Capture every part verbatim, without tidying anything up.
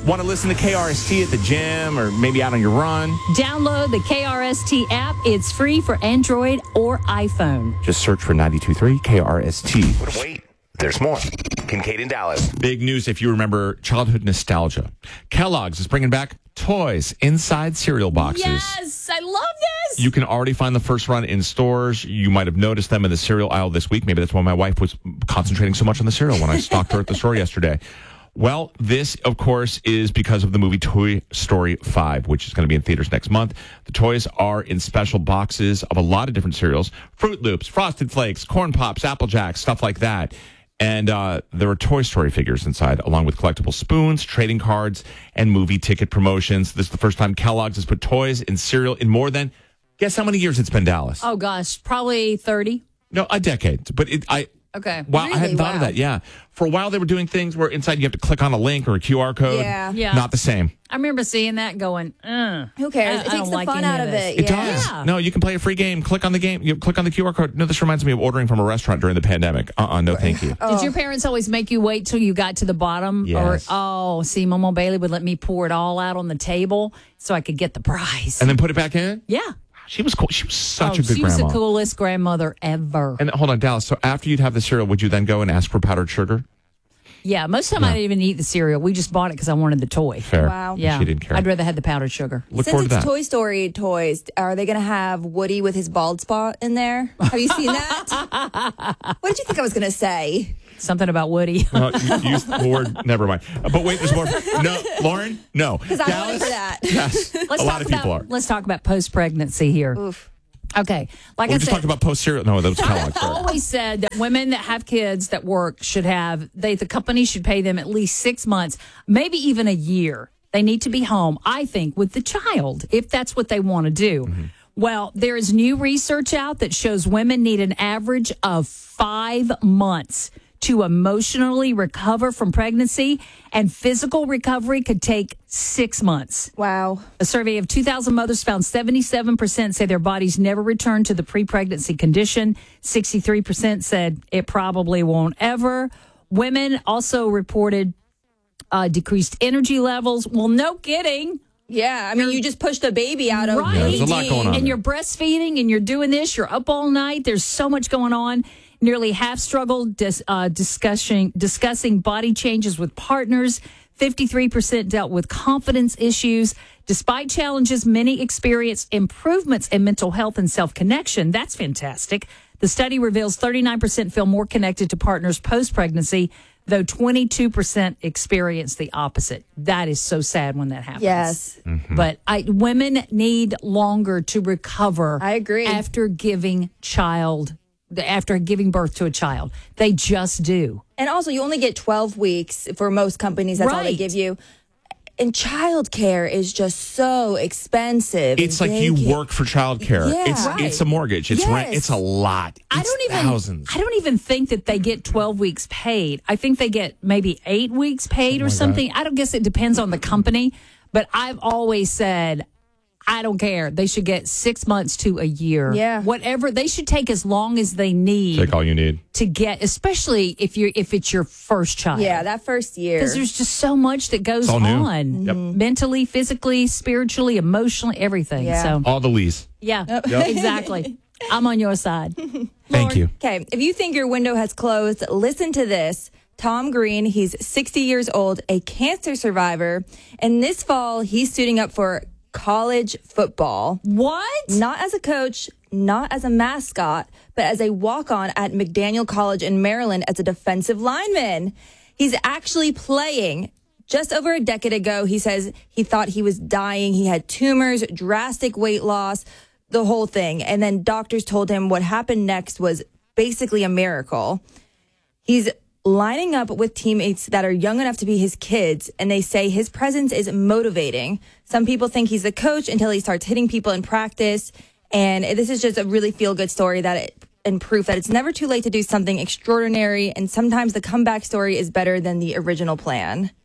Want to listen to K R S T at the gym or maybe out on your run? Download the K R S T app. It's free for Android or iPhone. Just search for ninety-two point three K R S T. But wait, there's more. Kincaid in Dallas. Big news if you remember childhood nostalgia. Kellogg's is bringing back toys inside cereal boxes. Yes, I love this. You can already find the first run in stores. You might have noticed them in the cereal aisle this week. Maybe that's why my wife was concentrating so much on the cereal when I stalked her at the store yesterday. Well, this, of course, is because of the movie Toy Story five, which is going to be in theaters next month. The toys are in special boxes of a lot of different cereals. Fruit Loops, Frosted Flakes, Corn Pops, Apple Jacks, stuff like that. And uh, there are Toy Story figures inside, along with collectible spoons, trading cards, and movie ticket promotions. This is the first time Kellogg's has put toys in cereal in more than, guess how many years it's been, Dallas? Oh, gosh, probably thirty. No, a decade. But it, I... Okay. Wow, Really? I hadn't thought Wow. of that. Yeah. For a while, they were doing things where inside you have to click on a link or a Q R code. Yeah. Yeah. Not the same. I remember seeing that and going, uh, Who cares? I- it I takes don't the like fun any out of of this. it. It yeah. does. Yeah. No, you can play a free game. Click on the game. You click on the Q R code. No, this reminds me of ordering from a restaurant during the pandemic. Uh-uh, no thank you. Did your parents always make you wait till you got to the bottom? Yes. Or, oh, see, Mama Bailey would let me pour it all out on the table so I could get the prize. And then put it back in? yeah. She was cool. She was such oh, a good she grandma. was the coolest grandmother ever. And hold on, Dallas. So after you'd have the cereal, would you then go and ask for powdered sugar? Yeah, most of the time I didn't even eat the cereal. We just bought it because I wanted the toy. Fair. Wow. Yeah. She didn't care. I'd rather have the powdered sugar. Look Since forward it's to that. Toy Story toys, are they going to have Woody with his bald spot in there? Have you seen that? What did you think I was going to say? Something about Woody. Uh, you used the word. Never mind. Uh, but wait, there's more. No, Lauren. No. Because I'm ready for that. Yes. Let's a talk lot of about people are. let's talk about post pregnancy here. Oof. Okay, like We I just said, talked about post cereal. No, that was Kellogg's. I Sorry. always said that women that have kids that work should have they the company should pay them at least six months, maybe even a year. They need to be home, I think, with the child if that's what they want to do. Mm-hmm. Well, there is new research out that shows women need an average of five months to emotionally recover from pregnancy, and physical recovery could take six months. Wow. A survey of two thousand mothers found seventy-seven percent say their bodies never returned to the pre-pregnancy condition. sixty-three percent said it probably won't ever. Women also reported uh, decreased energy levels. Well, no kidding. Yeah. I mean, you just pushed a baby out of Right. Yeah, there's a lot going on. And you're breastfeeding and you're doing this. You're up all night. There's so much going on. Nearly half struggled dis, uh, discussing, discussing body changes with partners. fifty-three percent dealt with confidence issues. Despite challenges, many experienced improvements in mental health and self-connection. That's fantastic. The study reveals thirty-nine percent feel more connected to partners post-pregnancy, though twenty-two percent experience the opposite. That is so sad when that happens. Yes. But I, women need longer to recover. I agree. After giving child, after giving birth to a child, they just do. And also, you only get twelve weeks for most companies. That's all they Right. give you. And childcare is just so expensive. It's and like you daycare- work for childcare. Yeah. it's Right. it's a mortgage. It's rent. Yes. It's a lot. It's I don't even. thousands. I don't even think that they get twelve weeks paid. I think they get maybe eight weeks paid or something. I don't guess it depends on the company. But I've always said, I don't care. They should get six months to a year. Yeah. Whatever. They should take as long as they need Take all you need. to get, especially if you're if it's your first child. Yeah, that first year. Because there's just so much that goes It's all new. on. Yep. Mentally, physically, spiritually, emotionally, everything. Yeah. So All the lees. yeah, exactly. I'm on your side. Thank you. Okay, if you think your window has closed, listen to this. Tom Green, he's sixty years old, a cancer survivor, and this fall he's suiting up for college football. What? Not as a coach, not as a mascot, but as a walk-on at McDaniel College in Maryland as a defensive lineman. He's actually playing. Just over a decade ago, he says he thought he was dying. He had tumors, drastic weight loss, the whole thing. And then doctors told him what happened next was basically a miracle. He's lining up with teammates that are young enough to be his kids, and they say his presence is motivating. Some people think he's a coach until he starts hitting people in practice. And this is just a really feel-good story that it, and proof that it's never too late to do something extraordinary. And sometimes the comeback story is better than the original plan.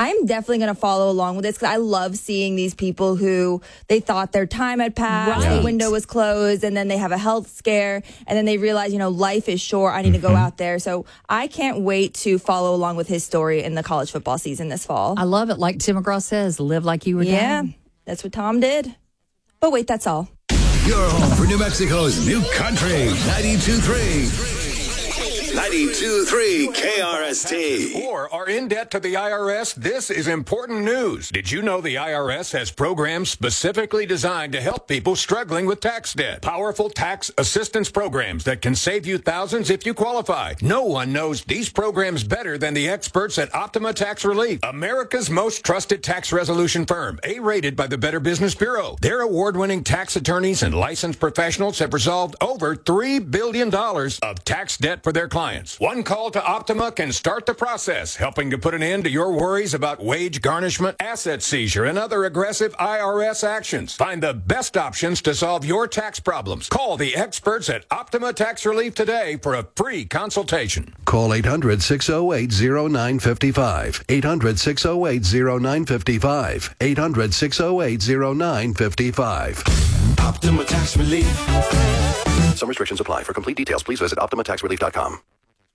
I'm definitely going to follow along with this because I love seeing these people who they thought their time had passed, Right. the window was closed, and then they have a health scare, and then they realize, you know, life is short. I need to go out there. So I can't wait to follow along with his story in the college football season this fall. I love it. Like Tim McGraw says, live like you were Yeah, down. that's what Tom did. But wait, that's all. Your home for New Mexico's new country, ninety-two point three. ninety-two point three K R S T. Or are in debt to the I R S? This is important news. Did you know the I R S has programs specifically designed to help people struggling with tax debt? Powerful tax assistance programs that can save you thousands if you qualify. No one knows these programs better than the experts at Optima Tax Relief, America's most trusted tax resolution firm, A-rated by the Better Business Bureau. Their award-winning tax attorneys and licensed professionals have resolved over three billion dollars of tax debt for their clients. One call to Optima can start the process, helping to put an end to your worries about wage garnishment, asset seizure, and other aggressive I R S actions. Find the best options to solve your tax problems. Call the experts at Optima Tax Relief today for a free consultation. Call eight hundred, six oh eight, oh nine five five. eight hundred, six oh eight, oh nine five five. eight hundred, six oh eight, oh nine five five. Optima Tax Relief. Some restrictions apply. For complete details, please visit optima tax relief dot com.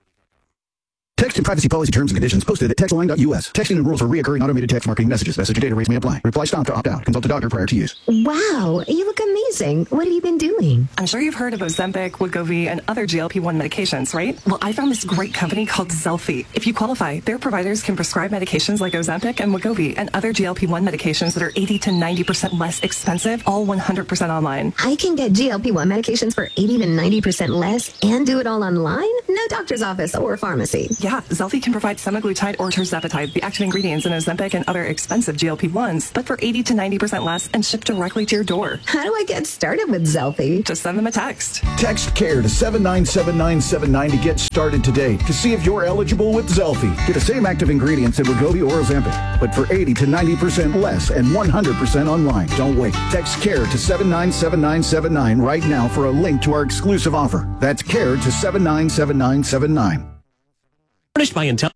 Text and privacy policy terms and conditions posted at text line dot U S. Texting and rules for reoccurring automated text marketing messages. Message and data rates may apply. Reply stop to opt out. Consult a doctor prior to use. Wow, you look amazing. What have you been doing? I'm sure you've heard of Ozempic, Wegovy, and other G L P one medications, right? Well, I found this great company called Zelfie. If you qualify, their providers can prescribe medications like Ozempic and Wegovy and other G L P one medications that are eighty to ninety percent less expensive, all one hundred percent online. I can get G L P one medications for eighty to ninety percent less and do it all online? No doctor's office or pharmacy. Yeah, Zelfie can provide semaglutide or tirzepatide, the active ingredients in Ozempic and other expensive G L P ones, but for eighty to ninety percent less and shipped directly to your door. How do I get started with Zelfie? Just send them a text. Text CARE to seven nine seven nine seven nine to get started today to see if you're eligible with Zelfie. Get the same active ingredients in Wegovy or Ozempic, but for eighty to ninety percent less and one hundred percent online. Don't wait. Text CARE to seven nine seven nine seven nine right now for a link to our exclusive offer. That's CARE to seven nine seven nine seven nine. Furnished by Intel.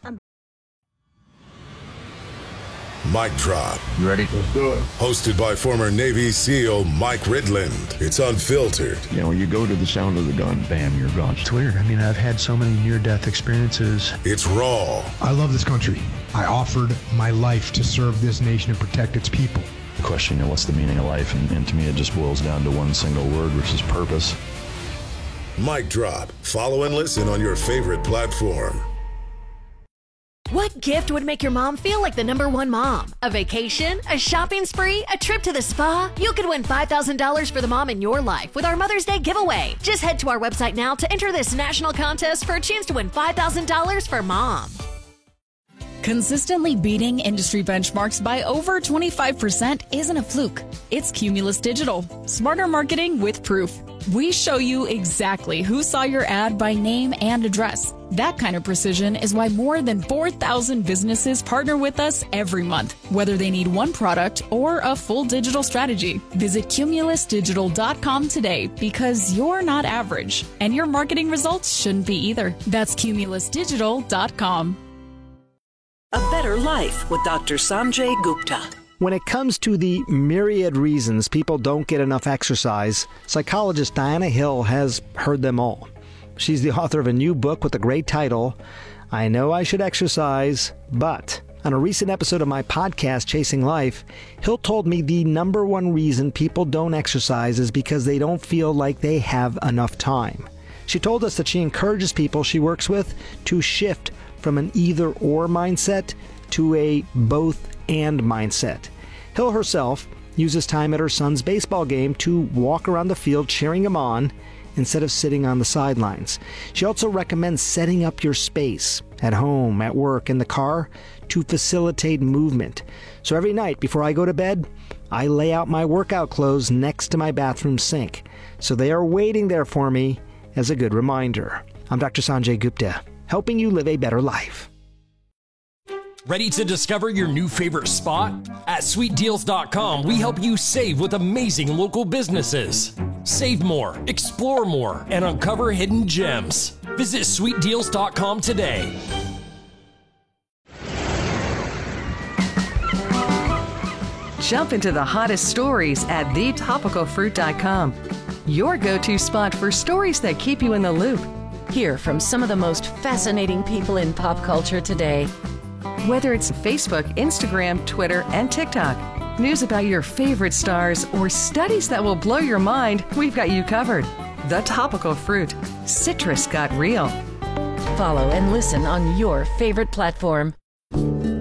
Mic Drop. You ready? Let's do it. Hosted by former Navy SEAL Mike Ridland. It's unfiltered. You know, when you go to the sound of the gun, bam, you're gone. It's weird. I mean, I've had so many near-death experiences. It's raw. I love this country. I offered my life to serve this nation and protect its people. The question, you know, what's the meaning of life? And, and to me, it just boils down to one single word, which is purpose. Mic Drop. Follow and listen on your favorite platform. What gift would make your mom feel like the number one mom? A vacation? A shopping spree? A trip to the spa? You could win five thousand dollars for the mom in your life with our Mother's Day giveaway. Just head to our website now to enter this national contest for a chance to win five thousand dollars for mom. Consistently beating industry benchmarks by over twenty-five percent isn't a fluke. It's Cumulus Digital. Smarter marketing with proof. We show you exactly who saw your ad by name and address. That kind of precision is why more than four thousand businesses partner with us every month, whether they need one product or a full digital strategy. Visit cumulus digital dot com today because you're not average, and your marketing results shouldn't be either. That's cumulus digital dot com. A Better Life with Doctor Sanjay Gupta. When it comes to the myriad reasons people don't get enough exercise, psychologist Diana Hill has heard them all. She's the author of a new book with the great title, I Know I Should Exercise, But... On a recent episode of my podcast, Chasing Life, Hill told me the number one reason people don't exercise is because they don't feel like they have enough time. She told us that she encourages people she works with to shift from an either-or mindset to a both-and mindset. Hill herself uses time at her son's baseball game to walk around the field cheering him on instead of sitting on the sidelines. She also recommends setting up your space at home, at work, in the car to facilitate movement. So every night before I go to bed, I lay out my workout clothes next to my bathroom sink. So they are waiting there for me as a good reminder. I'm Doctor Sanjay Gupta, helping you live a better life. Ready to discover your new favorite spot? At sweet deals dot com, we help you save with amazing local businesses. Save more, explore more, and uncover hidden gems. Visit sweet deals dot com today. Jump into the hottest stories at the topical fruit dot com. Your go-to spot for stories that keep you in the loop. Hear from some of the most fascinating people in pop culture today. Whether it's Facebook, Instagram, Twitter, and TikTok, news about your favorite stars, or studies that will blow your mind, we've got you covered. The Topical Fruit. Citrus got real. Follow and listen on your favorite platform.